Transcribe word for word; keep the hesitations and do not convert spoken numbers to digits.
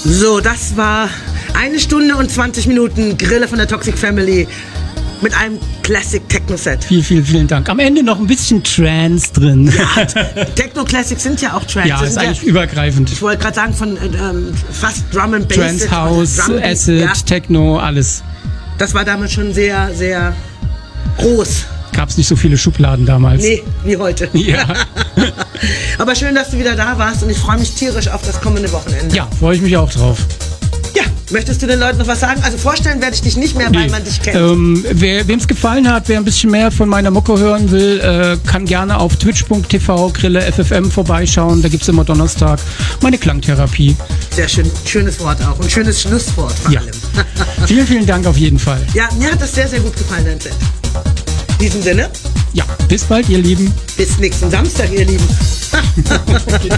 So, das war eine Stunde und zwanzig Minuten Grille von der Toxic Family mit einem Classic Techno-Set. Vielen, vielen, vielen Dank. Am Ende noch ein bisschen Trance drin. Ja, Techno-Classics sind ja auch Trance. Ja, das ist sind eigentlich ja, übergreifend. Ich wollte gerade sagen, von ähm, fast Drum and Bass. Trance, House, Drum and, Acid, ja, Techno, alles. das war damals schon sehr, sehr groß. Gab es nicht so viele Schubladen damals. Nee, wie heute. Ja. Aber schön, dass du wieder da warst und ich freue mich tierisch auf das kommende Wochenende. Ja, freue ich mich auch drauf. Ja, möchtest du den Leuten noch was sagen? Also vorstellen werde ich dich nicht mehr, weil Nee. man dich kennt. Ähm, wer wem es gefallen hat, wer ein bisschen mehr von meiner Mucke hören will, äh, kann gerne auf twitch punkt t v Grille F F M vorbeischauen. Da gibt es immer Donnerstag meine Klangtherapie. Sehr schön, schönes Wort auch und schönes Schlusswort vor Ja. allem. Vielen, vielen Dank auf jeden Fall. Ja, mir hat das sehr, sehr gut gefallen, dein Set. In diesem Sinne, Ja, bis bald, ihr Lieben. bis nächsten Samstag, ihr Lieben.